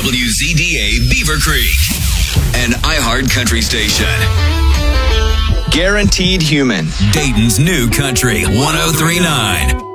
WZDA Beaver Creek, an iHeart country station. Guaranteed Human. Dayton's new country 1039.